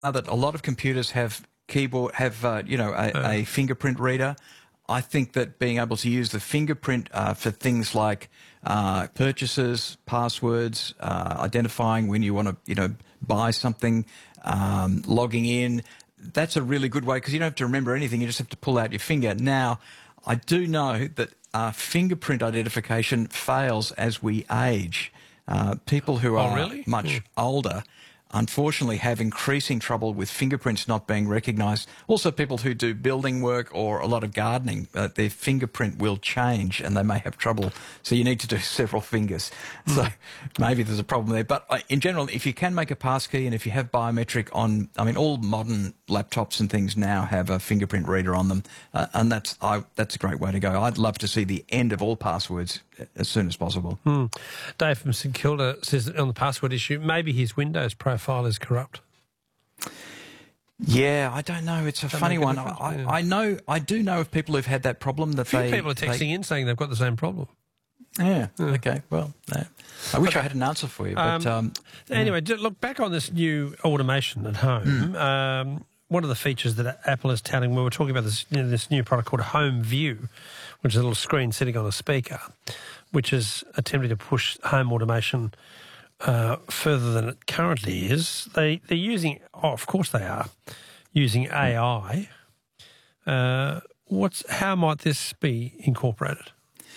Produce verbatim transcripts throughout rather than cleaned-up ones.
now that a lot of computers have keyboard, have uh, you know, a, a fingerprint reader. I think that being able to use the fingerprint uh, for things like uh, purchases, passwords, uh, identifying when you want to, you know, buy something, um, logging in, that's a really good way because you don't have to remember anything. You just have to pull out your finger. Now, I do know that uh, fingerprint identification fails as we age. Uh, people who are oh, really? much yeah. older unfortunately have increasing trouble with fingerprints not being recognised. Also, people who do building work or a lot of gardening, uh, their fingerprint will change and they may have trouble. So you need to do several fingers. Mm. So maybe there's a problem there. But uh, in general, if you can make a passkey and if you have biometric on, I mean, all modern laptops and things now have a fingerprint reader on them. Uh, and that's I, that's a great way to go. I'd love to see the end of all passwords as soon as possible. Mm. Dave from St Kilda says that on the password issue, maybe his Windows profile is corrupt. Yeah, I don't know. It's a Does funny one. a I, yeah. I know. I do know of people who've had that problem. That a few they people are texting they, in saying they've got the same problem. Yeah. yeah. Okay. Well, uh, I wish okay. I had an answer for you. But um, um, anyway, yeah. look back on this new automation at home. Mm. Um, one of the features that Apple is touting, we were talking about this, you know, this new product called Home View, which is a little screen sitting on a speaker, which is attempting to push home automation uh, further than it currently is. They, they're using, oh, of course they are, using A I. Uh, what's how might this be incorporated?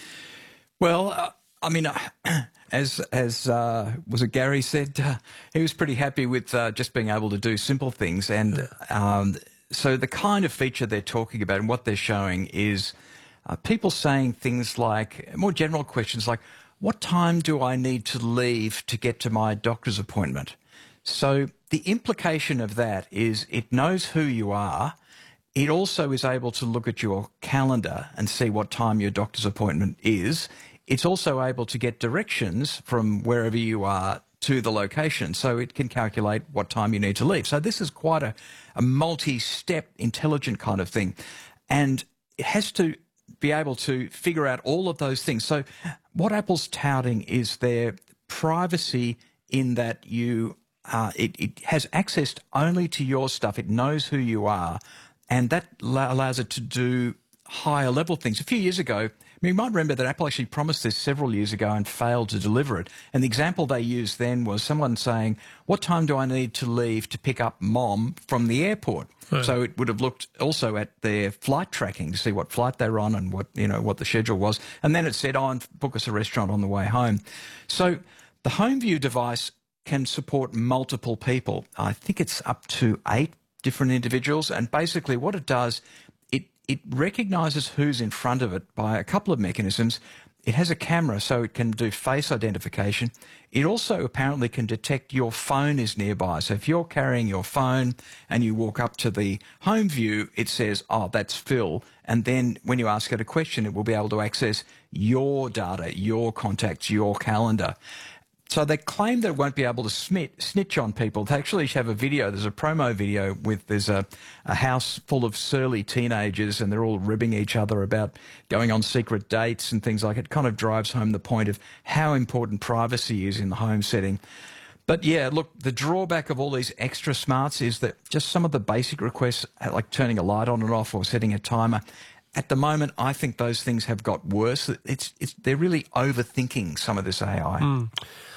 Well, uh, I mean, uh, as as uh, was it Gary said, uh, he was pretty happy with uh, just being able to do simple things. And um, so the kind of feature they're talking about and what they're showing is uh, people saying things like, more general questions like, what time do I need to leave to get to my doctor's appointment? So the implication of that is it knows who you are. It also is able to look at your calendar and see what time your doctor's appointment is. It's also able to get directions from wherever you are to the location, so it can calculate what time you need to leave. So this is quite a, a multi-step, intelligent kind of thing. And it has to be able to figure out all of those things. So what Apple's touting is their privacy in that you uh, it, it has access only to your stuff. It knows who you are, and that allows it to do higher level things. A few years ago, I mean, you might remember that Apple actually promised this several years ago and failed to deliver it. And the example they used then was someone saying, what time do I need to leave to pick up mom from the airport? Right. So it would have looked also at their flight tracking to see what flight they were on and what, you know, what the schedule was. And then it said, oh, and book us a restaurant on the way home. So the HomeView device can support multiple people. I think it's up to eight different individuals. And basically what it does, it, it recognises who's in front of it by a couple of mechanisms. It has a camera, so it can do face identification. It also apparently can detect your phone is nearby. So if you're carrying your phone and you walk up to the home view, it says, oh, that's Phil. And then when you ask it a question, it will be able to access your data, your contacts, your calendar. So they claim that it won't be able to smit, snitch on people. They actually have a video. There's a promo video with there's a, a house full of surly teenagers and they're all ribbing each other about going on secret dates and things like it. It kind of drives home the point of how important privacy is in the home setting. But yeah, look, the drawback of all these extra smarts is that just some of the basic requests, like turning a light on and off or setting a timer, at the moment, I think those things have got worse. It's, it's, they're really overthinking some of this A I. Mm.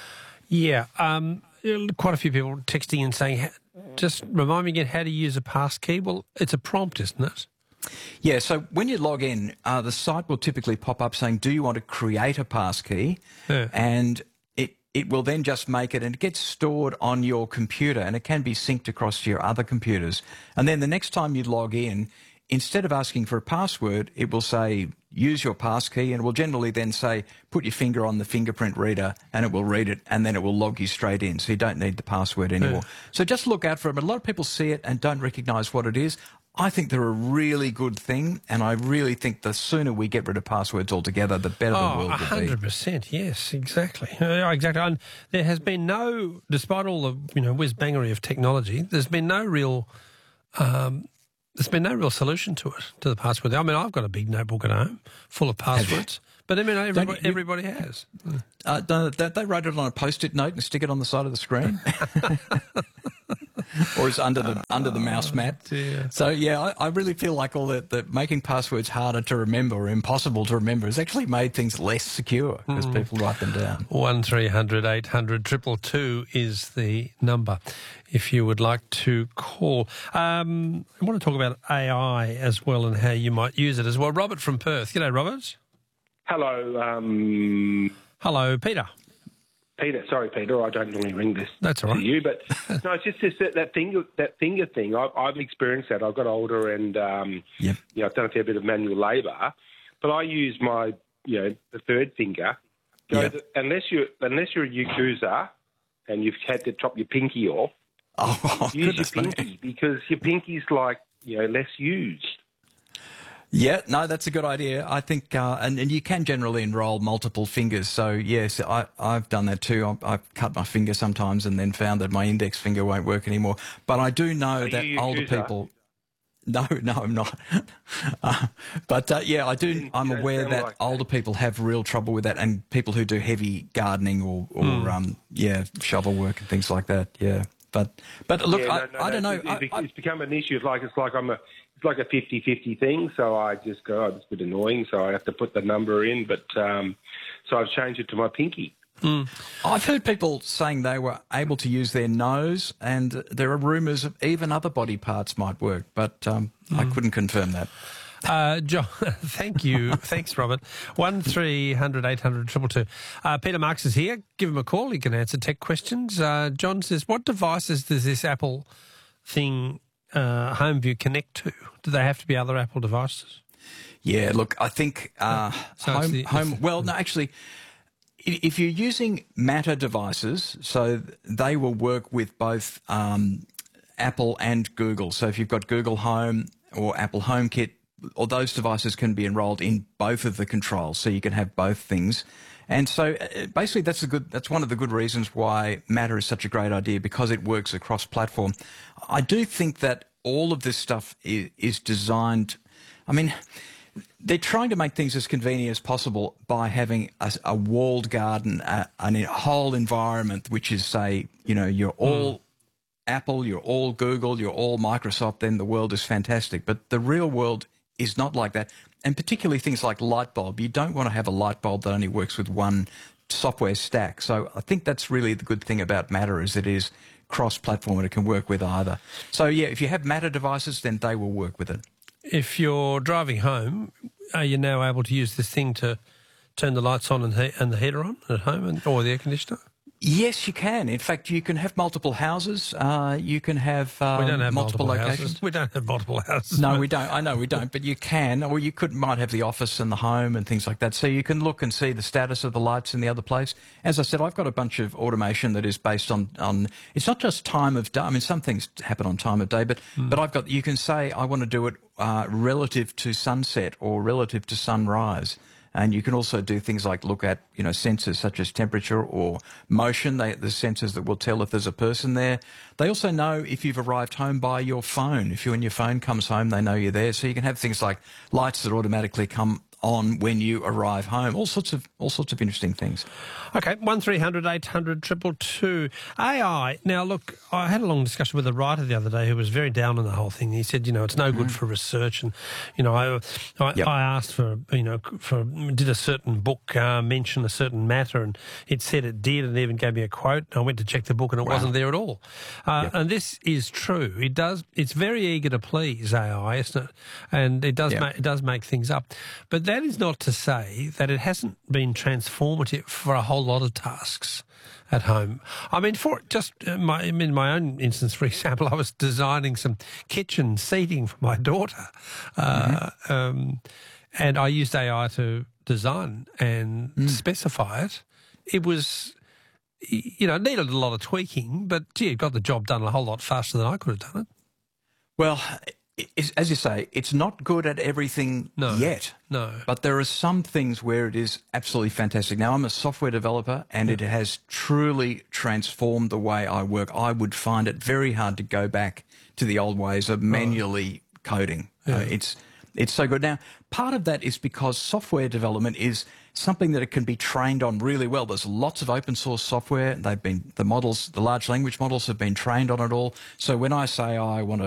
Yeah, um, quite a few people texting and saying, just remind me again how to use a passkey. Well, it's a prompt, isn't it? Yeah, so when you log in, uh, the site will typically pop up saying, do you want to create a passkey? Yeah. And it, it will then just make it, and it gets stored on your computer, and it can be synced across to your other computers. And then the next time you log in, instead of asking for a password, it will say, use your passkey, and it will generally then say, put your finger on the fingerprint reader, and it will read it, and then it will log you straight in, so you don't need the password anymore. Yeah. So just look out for it. A lot of people see it and don't recognise what it is. I think they're a really good thing, and I really think the sooner we get rid of passwords altogether, the better oh, the world will be. one hundred percent, yes, exactly. Uh, exactly. And there has been no, despite all the, you know, whiz-bangery of technology, there's been no real... Um, There's been no real solution to it, to the password. I mean, I've got a big notebook at home full of passwords, but I mean, everybody, you, everybody has. Uh, don't, they write it on a post-it note and stick it on the side of the screen? or is under the under the mouse mat. dear. So yeah, I, I really feel like all that, that making passwords harder to remember or impossible to remember has actually made things less secure because Mm. people write them down. One three hundred eight hundred triple two is the number if you would like to call. Um, I want to talk about A I as well and how you might use it as well. Robert from Perth. G'day, Robert. Hello, um, Hello, Peter. Peter. Sorry, Peter. I don't normally ring this That's all right. to you, but no, it's just this, that, that finger that finger thing. I've, I've experienced that. I've got older, and um, Yep. you know, I've done a fair bit of manual labour, but I use my, you know, the third finger. Go Yep. to- unless you unless you're a user and you've had to chop your pinky off, Oh, use your goodness me. pinky because your pinky's like you know less used. Yeah, no, that's a good idea. I think, uh, and, and you can generally enroll multiple fingers. So, yes, I, I've done that too. I, I've cut my finger sometimes and then found that my index finger won't work anymore. But I do know Are that you a older user? people... No, no, I'm not. uh, but, uh, yeah, I do. Didn't- I'm you don't aware sound that like older people have real trouble with that, and people who do heavy gardening or, or Hmm. um, yeah, shovel work and things like that, yeah. But, but look, Yeah, no, I, no, I don't no, know. It's, I, it's, I, it's become an issue. It's like it's like I'm a it's like a fifty-fifty thing. So I just go, oh, it's a bit annoying. So I have to put the number in. But um, so I've changed it to my pinky. I've heard people saying they were able to use their nose, and there are rumours of even other body parts might work, but um, I couldn't confirm that. Uh, John, thank you. Thanks, Robert. One three hundred eight hundred triple two. Uh, Peter Marks is here. Give him a call. He can answer tech questions. Uh, John says, what devices does this Apple thing, uh, HomeView, connect to? Do they have to be other Apple devices? Yeah, look, I think uh, So it's home, the- home. Well, no, actually, i- if you're using Matter devices, so they will work with both um, Apple and Google. So if you've got Google Home or Apple HomeKit, or those devices can be enrolled in both of the controls, so you can have both things. And so uh, basically that's a good, that's one of the good reasons why Matter is such a great idea, because it works across platform. I do think that all of this stuff is, is designed, I mean, they're trying to make things as convenient as possible by having a, a walled garden, a, a whole environment, which is, say, you know, you're all Apple, you're all Google, you're all Microsoft, then the world is fantastic. But the real world is not like that. And particularly things like light bulb. You don't want to have a light bulb that only works with one software stack. So I think that's really the good thing about Matter, is it is cross-platform and it can work with either. So yeah, if you have Matter devices, then they will work with it. If you're driving home, are you now able to use this thing to turn the lights on and, he- and the heater on at home, and, or the air conditioner? Yes, you can. In fact, you can have multiple houses. Uh, you can have, um, We don't have multiple, multiple, locations. houses. We don't have multiple houses. No, we don't. I know we don't, but you can, or you could might have the office and the home and things like that. So you can look and see the status of the lights in the other place. As I said, I've got a bunch of automation that is based on on. It's not just time of day. I mean, some things happen on time of day, but Mm. but I've got. You can say I want to do it uh, relative to sunset or relative to sunrise. And you can also do things like look at, you know, sensors such as temperature or motion. They, the sensors that will tell if there's a person there. They also know if you've arrived home by your phone. If you and your phone comes home, they know you're there. So you can have things like lights that automatically come on when you arrive home. All sorts of all sorts of interesting things. Okay, one three hundred eight hundred triple two. A I. Now, look, I had a long discussion with a writer the other day who was very down on the whole thing. He said, you know, it's no good for research, and you know, I I, Yep. I asked for, you know, for did a certain book uh, mention a certain matter, and it said it did, and even gave me a quote. I went to check the book, and it Wow. wasn't there at all. Uh, Yep. And this is true. It does. It's very eager to please, A I, isn't it? And it does Yep. make it does make things up, but that is not to say that it hasn't been transformative for a whole lot of tasks at home. I mean, for just uh, my, in my own instance, for example, I was designing some kitchen seating for my daughter, uh, Mm-hmm. um, and I used A I to design and Mm. specify it. It was, y- you know, it needed a lot of tweaking, but gee, it got the job done a whole lot faster than I could have done it. Well, it's, as you say, it's not good at everything No. yet. No. But there are some things where it is absolutely fantastic. Now, I'm a software developer, and it has truly transformed the way I work. I would find it very hard to go back to the old ways of manually coding. Uh, it's it's so good. Now, part of that is because software development is something that it can be trained on really well. There's lots of open source software. They've been, the models, the large language models have been trained on it all. So when I say, oh, I want to